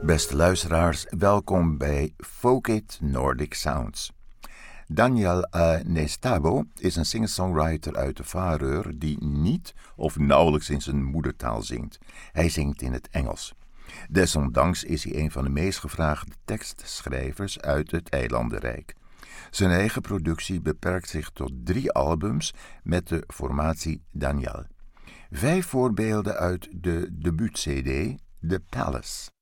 Beste luisteraars, welkom bij Folk-It Nordic Sounds. Daniel Nestabo is een singer-songwriter uit de Faroe die niet of nauwelijks in zijn moedertaal zingt. Hij zingt in het Engels. Desondanks is hij een van de meest gevraagde tekstschrijvers uit het eilandenrijk. Zijn eigen productie beperkt zich tot 3 albums met de formatie Daniel. 5 voorbeelden uit de debuut-cd The Palace.